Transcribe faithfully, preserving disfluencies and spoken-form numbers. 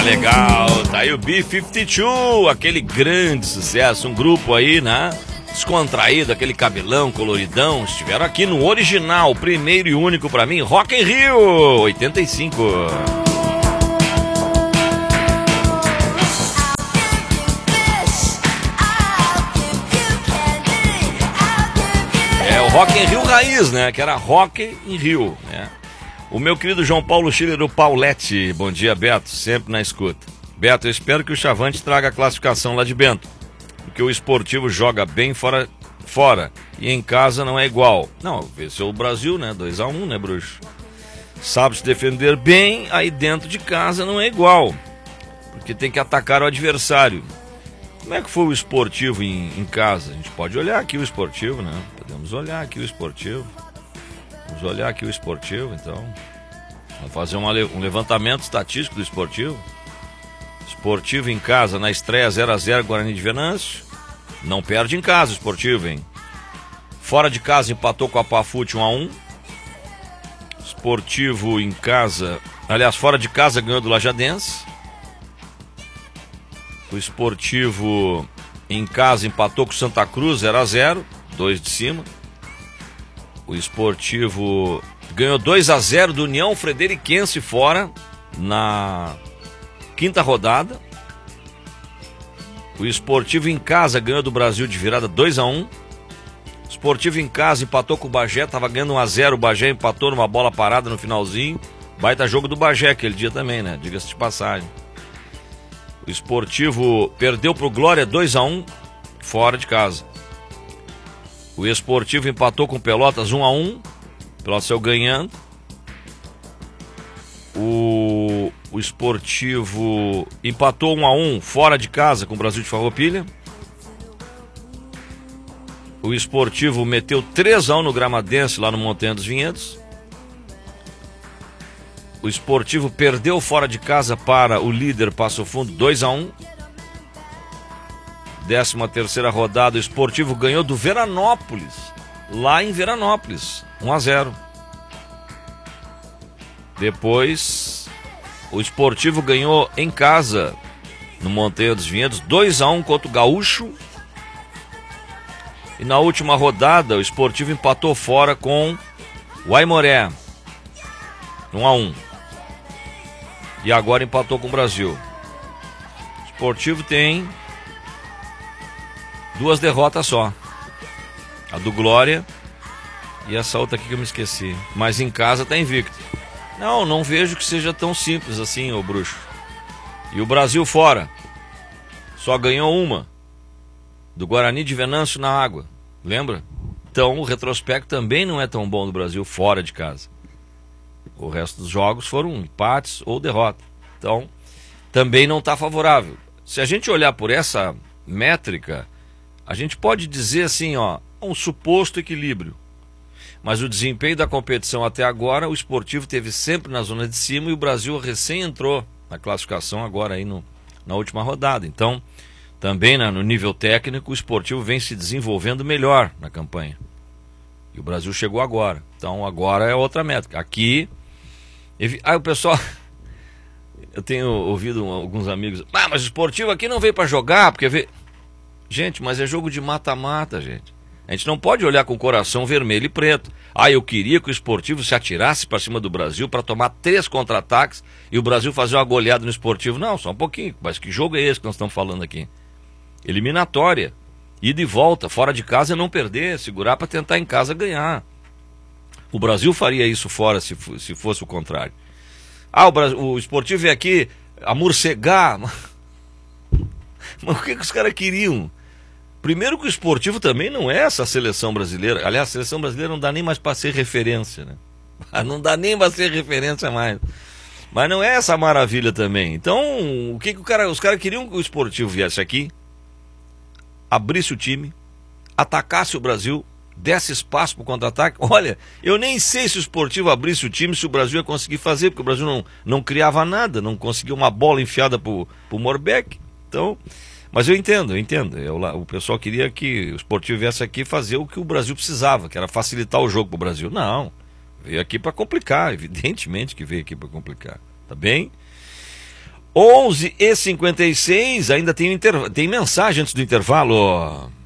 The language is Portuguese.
Legal, tá aí o B cinquenta e dois, aquele grande sucesso, um grupo aí, né? Descontraído, aquele cabelão coloridão, estiveram aqui no original, primeiro e único pra mim, Rock in Rio, oitenta e cinco. É o Rock in Rio raiz, né? Que era Rock in Rio, né? O meu querido João Paulo Schiller, o Paulette. Bom dia, Beto, sempre na escuta. Beto, eu espero que o Chavante traga a classificação lá de Bento, porque o Esportivo joga bem fora, fora e em casa não é igual. Não, venceu o Brasil, né? dois a um, né, bruxo? Sabe se defender bem, aí dentro de casa não é igual, porque tem que atacar o adversário. Como é que foi o Esportivo em, em casa? A gente pode olhar aqui o Esportivo, né? Podemos olhar aqui o Esportivo. Vamos olhar aqui o Esportivo, então. Vamos fazer uma, um levantamento estatístico do Esportivo. Esportivo em casa, na estreia zero a zero, Guarani de Venâncio. Não perde em casa o Esportivo, hein? Fora de casa empatou com a Pafute um a um. Esportivo em casa, aliás, fora de casa ganhou do Lajadense. O Esportivo em casa empatou com o Santa Cruz zero a zero, dois de cima. O Esportivo ganhou dois a zero do União Frederiquense fora na quinta rodada. O Esportivo em casa ganhou do Brasil de virada dois a um. O Esportivo em casa empatou com o Bagé, estava ganhando um a zero, o Bagé empatou numa bola parada no finalzinho. Baita jogo do Bagé aquele dia também, né? Diga-se de passagem. O Esportivo perdeu para o Glória dois a um fora de casa. O Esportivo empatou com o Pelotas um a um. Pelotas saiu ganhando. O, o Esportivo empatou um a um fora de casa com o Brasil de Farroupilha. O Esportivo meteu três a um no Gramadense lá no Montanha dos Vinhedos. O Esportivo perdeu fora de casa para o líder Passo Fundo dois a um. Décima terceira rodada, o Esportivo ganhou do Veranópolis, lá em Veranópolis, um a zero. Depois, o Esportivo ganhou em casa, no Monteiro dos Vinhedos, dois a um contra o Gaúcho. E na última rodada, o Esportivo empatou fora com o Aimoré, um a um. E agora empatou com o Brasil. O Esportivo tem duas derrotas só. A do Glória e essa outra aqui que eu me esqueci. Mas em casa tá invicto. Não, não vejo que seja tão simples assim, ô bruxo. E o Brasil fora só ganhou uma. Do Guarani de Venâncio na água. Lembra? Então o retrospecto também não é tão bom do Brasil fora de casa. O resto dos jogos foram empates ou derrota. Então, também não está favorável. Se a gente olhar por essa métrica, a gente pode dizer assim, ó, um suposto equilíbrio. Mas o desempenho da competição até agora, o Esportivo teve sempre na zona de cima e o Brasil recém entrou na classificação agora aí no, na última rodada. Então, também né, no nível técnico, o Esportivo vem se desenvolvendo melhor na campanha. E o Brasil chegou agora. Então, agora é outra métrica. Aqui... Aí o pessoal, eu tenho ouvido alguns amigos, ah, mas o Esportivo aqui não veio para jogar, porque veio... Gente, mas é jogo de mata-mata, gente. A gente não pode olhar com o coração vermelho e preto. Ah, eu queria que o Esportivo se atirasse para cima do Brasil para tomar três contra-ataques e o Brasil fazer uma goleada no Esportivo. Não, só um pouquinho, mas que jogo é esse que nós estamos falando aqui? Eliminatória, ida e volta, fora de casa é não perder, segurar para tentar em casa ganhar. O Brasil faria isso fora se, se fosse o contrário. Ah, o, Brasil, o Esportivo veio aqui a morcegar. Mas o que, que os caras queriam? Primeiro que o Esportivo também não é essa seleção brasileira. Aliás, a seleção brasileira não dá nem mais para ser referência, né? Não dá nem para ser referência mais. Mas não é essa maravilha também. Então, o que, que o cara, os caras queriam que o Esportivo viesse aqui, abrisse o time, atacasse o Brasil, desse espaço para o contra-ataque. Olha, eu nem sei se o Esportivo abrisse o time, se o Brasil ia conseguir fazer, porque o Brasil não, não criava nada, não conseguia uma bola enfiada para o Morbeck. Então, mas eu entendo, eu entendo. Eu, o pessoal queria que o Esportivo viesse aqui fazer o que o Brasil precisava, que era facilitar o jogo para o Brasil. Não, veio aqui para complicar, evidentemente que veio aqui para complicar. Tá bem? onze e cinquenta e seis, ainda tem, interv... tem mensagem antes do intervalo.